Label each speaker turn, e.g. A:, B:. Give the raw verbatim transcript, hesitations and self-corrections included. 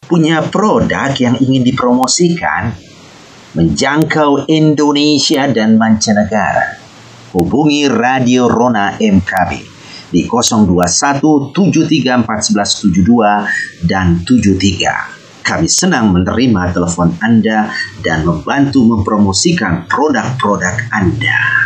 A: Punya produk yang ingin dipromosikan? Menjangkau Indonesia dan mancanegara? Hubungi Radio Rona M K B di nol dua satu tujuh tiga empat satu tujuh dua dan tujuh tiga. Kami senang menerima telepon Anda dan membantu mempromosikan produk-produk Anda.